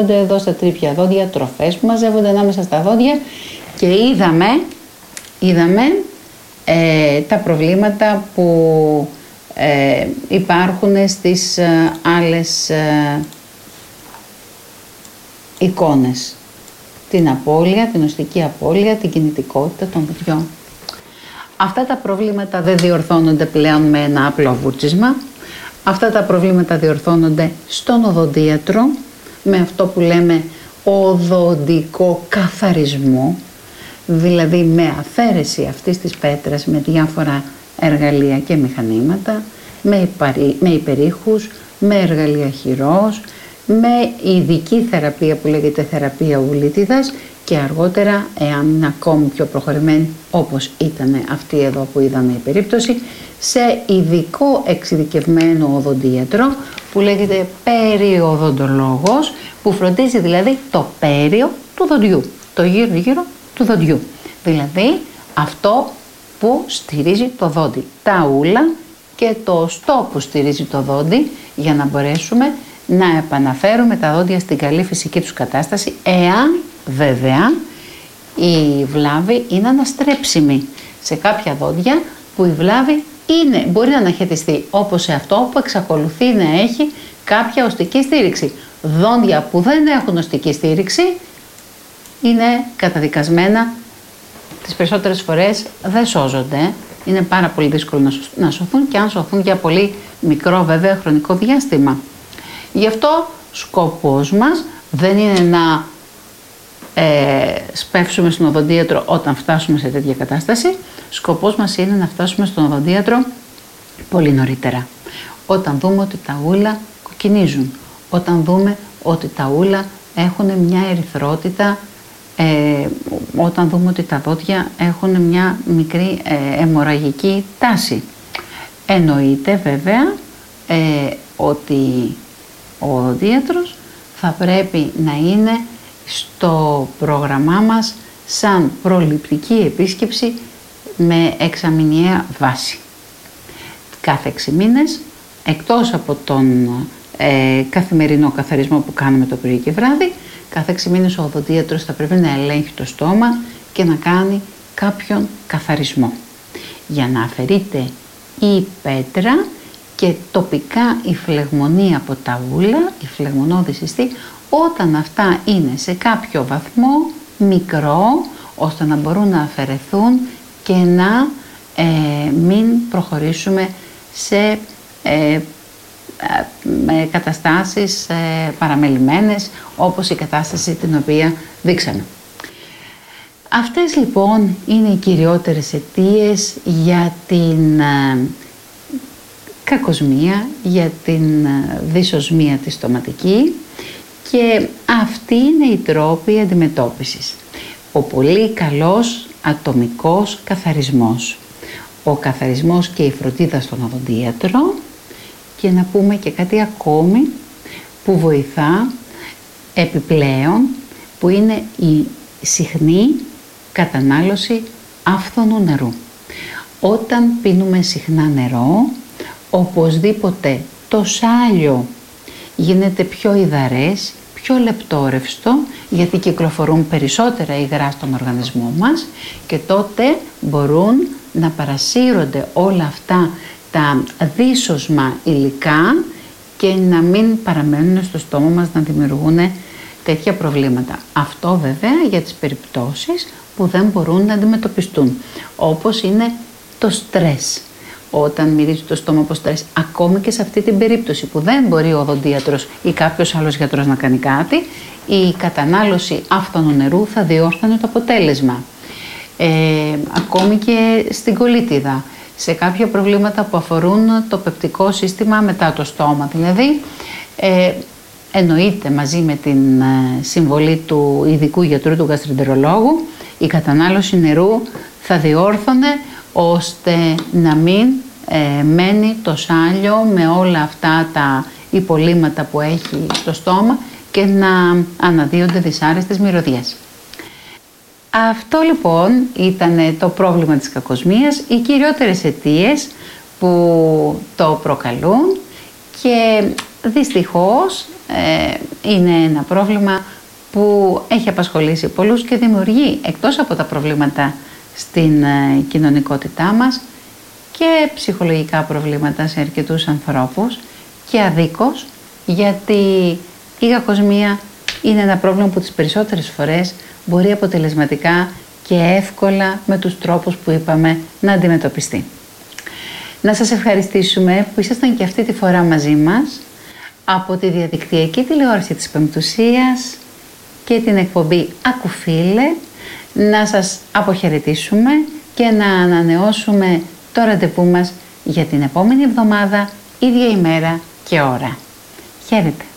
εδώ στα τρίπια δόντια, τροφές που μαζεύονται ανάμεσα στα δόντια και είδαμε τα προβλήματα που υπάρχουν στις άλλες εικόνες. Την απώλεια, την οστική απώλεια, την κινητικότητα των δοντιών. Αυτά τα προβλήματα δεν διορθώνονται πλέον με ένα απλό βούτσισμα. Αυτά τα προβλήματα διορθώνονται στον οδοντίατρο με αυτό που λέμε οδοντικό καθαρισμό, δηλαδή με αφαίρεση αυτής της πέτρας με διάφορα εργαλεία και μηχανήματα, με υπερήχους, με εργαλεία χειρός, με ειδική θεραπεία που λέγεται θεραπεία ουλίτιδας και αργότερα, εάν είναι ακόμη πιο προχωρημένη, όπως ήταν αυτή εδώ που είδαμε η περίπτωση, σε ειδικό εξειδικευμένο οδοντίατρο που λέγεται περιοδοντολόγος, που φροντίζει δηλαδή το πέριο του δοντιού, το γύρω-γύρω του δοντιού. Δηλαδή αυτό που στηρίζει το δόντι, τα ούλα και το οστό που στηρίζει το δόντι, για να μπορέσουμε να επαναφέρουμε τα δόντια στην καλή φυσική τους κατάσταση, εάν βέβαια η βλάβη είναι αναστρέψιμη. Σε κάποια δόντια που η βλάβη μπορεί να αναχαιτιστεί, όπως σε αυτό που εξακολουθεί να έχει κάποια οστική στήριξη. Δόντια που δεν έχουν οστική στήριξη είναι καταδικασμένα, τις περισσότερες φορές δεν σώζονται. Είναι πάρα πολύ δύσκολο να σωθούν και αν σωθούν για πολύ μικρό βέβαια χρονικό διάστημα. Γι' αυτό σκοπός μας δεν είναι να σπεύσουμε στον οδοντίατρο όταν φτάσουμε σε τέτοια κατάσταση. Σκοπός μας είναι να φτάσουμε στον οδοντίατρο πολύ νωρίτερα. Όταν δούμε ότι τα ούλα κοκκινίζουν, όταν δούμε ότι τα ούλα έχουν μια ερυθρότητα, όταν δούμε ότι τα δόντια έχουν μια μικρή αιμορραγική τάση. Εννοείται βέβαια ότι ο οδοντίατρος θα πρέπει να είναι στο πρόγραμμά μας σαν προληπτική επίσκεψη με εξαμηνιαία βάση. Κάθε 6 μήνες, εκτός από τον καθημερινό καθαρισμό που κάνουμε το πρωί και βράδυ, κάθε 6 μήνες ο οδοντίατρος θα πρέπει να ελέγχει το στόμα και να κάνει κάποιον καθαρισμό για να αφαιρείται η πέτρα και τοπικά η φλεγμονή από τα ούλα, η φλεγμονώδης ιστή, όταν αυτά είναι σε κάποιο βαθμό μικρό, ώστε να μπορούν να αφαιρεθούν και να μην προχωρήσουμε σε καταστάσεις παραμελημένες, όπως η κατάσταση την οποία δείξαμε. Αυτές λοιπόν είναι οι κυριότερες αιτίες για την κακοσμία, για την δυσοσμία τη στοματική και αυτοί είναι οι τρόποι αντιμετώπισης. Ο πολύ καλός ατομικός καθαρισμός, ο καθαρισμός και η φροντίδα στον οδοντίατρο και να πούμε και κάτι ακόμη που βοηθά επιπλέον, που είναι η συχνή κατανάλωση άφθονου νερού. Όταν πίνουμε συχνά νερό, οπωσδήποτε το σάλιο γίνεται πιο υδαρές, πιο λεπτόρευστο, γιατί κυκλοφορούν περισσότερα υγρά στον οργανισμό μας και τότε μπορούν να παρασύρονται όλα αυτά τα δύσοσμα υλικά και να μην παραμένουν στο στόμα μας να δημιουργούν τέτοια προβλήματα. Αυτό βέβαια για τις περιπτώσεις που δεν μπορούν να αντιμετωπιστούν, όπως είναι το στρες. Όταν μυρίζει το στόμα από στρες, ακόμη και σε αυτή την περίπτωση που δεν μπορεί ο οδοντίατρος ή κάποιος άλλος γιατρός να κάνει κάτι, η κατανάλωση άφθονου νερού θα διόρθωνε το αποτέλεσμα. Ακόμη και στην κολίτιδα, σε κάποια προβλήματα που αφορούν το πεπτικό σύστημα μετά το στόμα, δηλαδή εννοείται μαζί με την συμβολή του ειδικού γιατρού, του γαστρεντερολόγου, η κατανάλωση νερού θα διόρθωνε ώστε να μην μένει το σάλιο με όλα αυτά τα υπολείμματα που έχει στο στόμα και να αναδύονται δυσάρεστες μυρωδιές. Αυτό λοιπόν ήταν το πρόβλημα της κακοσμίας, οι κυριότερες αιτίες που το προκαλούν και δυστυχώς είναι ένα πρόβλημα που έχει απασχολήσει πολλούς και δημιουργεί, εκτός από τα προβλήματα στην κοινωνικότητά μας, και ψυχολογικά προβλήματα σε αρκετούς ανθρώπους, και αδίκως, γιατί η κακοσμία είναι ένα πρόβλημα που τις περισσότερες φορές μπορεί αποτελεσματικά και εύκολα με τους τρόπους που είπαμε να αντιμετωπιστεί. Να σας ευχαριστήσουμε που ήσασταν και αυτή τη φορά μαζί μας από τη διαδικτυακή τηλεόραση της Πεμπτουσίας και την εκπομπή Ακουφίλε. Να σας αποχαιρετήσουμε και να ανανεώσουμε το ραντεβού μας για την επόμενη εβδομάδα, ίδια ημέρα και ώρα. Χαίρετε!